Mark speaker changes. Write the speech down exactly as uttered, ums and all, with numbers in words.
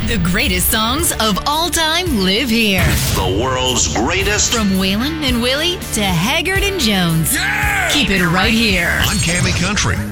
Speaker 1: The greatest songs of all time live here.
Speaker 2: The world's greatest.
Speaker 1: From Waylon and Willie to Haggard and Jones.
Speaker 3: Yeah!
Speaker 1: Keep it right here
Speaker 3: on Cammy Country.